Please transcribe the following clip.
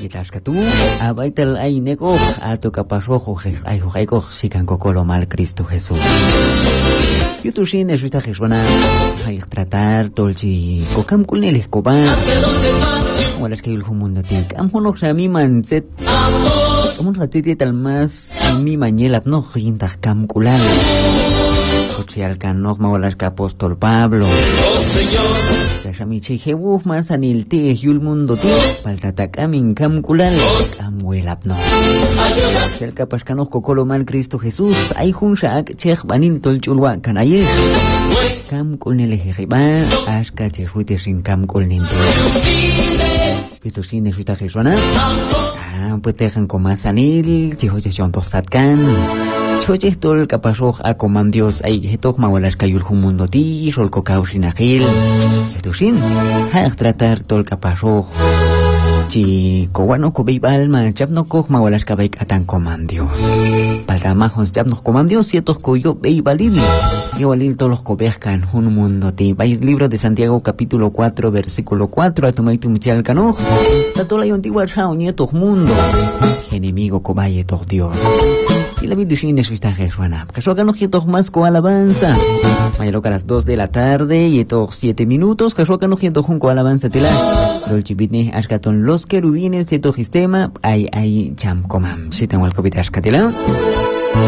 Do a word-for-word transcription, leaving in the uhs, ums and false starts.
Itashkatu, abaital ay neko, ato kapasrojo, ay hojaico, sikan kokolo mal Cristo Jesús. Yutushin es vista Jesús, hay tratar tolchi, kokam kulneles koban. Wala es que el mundo tic, amono se a mi manset. Como un ratito tal más, mi mañela no gintas cam kulal. Cochial canok mawalas que apóstol Pablo. Kasamichi jebuf más anil te yul mundo te paltatakamin cam kulal cam welap no. El capas canok kokolo mal Cristo Jesús ay junshak chech banin tolchulwa kanayes. Cam kulnele jejiba ashka chesuite sin cam kulninte. Pitu sin esuita jesuana. Ah, pues dejan con más anil, chihoche son tostatkan. Choche tol kapasoj a coman Dios ay getok mawalas kayul mundo ti sol kokau sinahil. Etushin, ha tratar tol kapasoj. Chi kowano ko beibal ma chapno koj mawalas kabaik atan coman Dios. Paltamajos chapno coman Dios ciertos koyo beibalil. Igualil todos los cobejkan un mundo ti. Vais libro de Santiago capítulo cuatro versículo cuatro a tomaitu michal kanoj. Tatola yo antigua chao nietos mundo. Enemigo cobaye tos Dios. Y la Biblia es su estaje suena. Que so no quiero más con alabanza. Mañana a las dos de la tarde y estos siete minutos. Que so no quiero con alabanza tela. Dolce bitne ashkaton los querubines y to sistema. Ay ay cham comam. Si tengo el copita ashkatela.